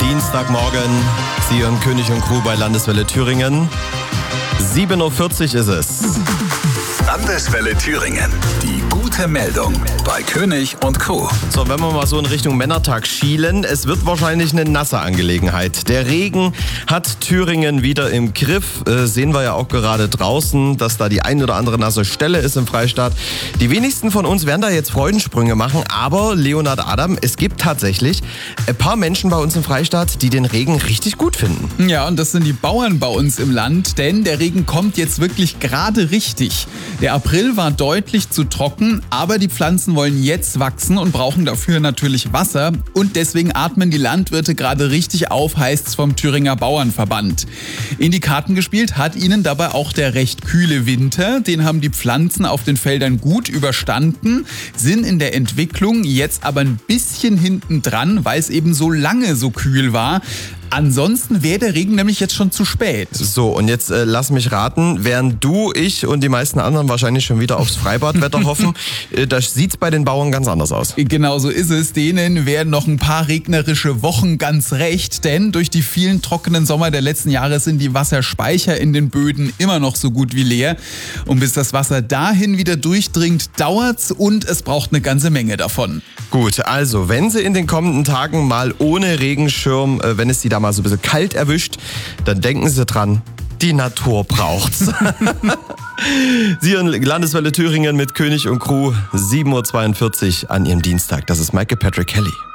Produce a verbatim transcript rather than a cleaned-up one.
Dienstagmorgen, Sie hören König und Crew bei Landeswelle Thüringen. sieben Uhr vierzig ist es. Landeswelle Thüringen. Die gute Meldung bei König und Crew. So, wenn wir mal so in Richtung Männertag schielen, es wird wahrscheinlich eine nasse Angelegenheit. Der Regen hat Thüringen wieder im Griff. Äh, sehen wir ja auch gerade draußen, dass da die ein oder andere nasse Stelle ist im Freistaat. Die wenigsten von uns werden da jetzt Freudensprünge machen, aber Leonhard Adam, es gibt tatsächlich ein paar Menschen bei uns im Freistaat, die den Regen richtig gut finden. Ja, und das sind die Bauern bei uns im Land, denn der Regen kommt jetzt wirklich gerade richtig. Der April war deutlich zu trocken, aber die Pflanzen wollen jetzt wachsen und brauchen dafür natürlich Wasser. Und deswegen atmen die Landwirte gerade richtig auf, heißt's vom Thüringer Bauernverband. In die Karten gespielt hat ihnen dabei auch der recht kühle Winter. Den haben die Pflanzen auf den Feldern gut überstanden, sind in der Entwicklung jetzt aber ein bisschen hinten dran, weil es eben so lange so kühl war. Ansonsten wäre der Regen nämlich jetzt schon zu spät. So, und jetzt äh, lass mich raten, während du, ich und die meisten anderen wahrscheinlich schon wieder aufs Freibadwetter hoffen, äh, da sieht's bei den Bauern ganz anders aus. Genau so ist es. Denen werden noch ein paar regnerische Wochen ganz recht, denn durch die vielen trockenen Sommer der letzten Jahre sind die Wasserspeicher in den Böden immer noch so gut wie leer. Und bis das Wasser dahin wieder durchdringt, dauert's und es braucht eine ganze Menge davon. Gut, also wenn Sie in den kommenden Tagen mal ohne Regenschirm, äh, wenn es Sie da mal so ein bisschen kalt erwischt, dann denken Sie dran, die Natur braucht's. Sie hören Landeswelle Thüringen mit König und Crew, sieben Uhr zweiundvierzig an Ihrem Dienstag. Das ist Michael Patrick Kelly.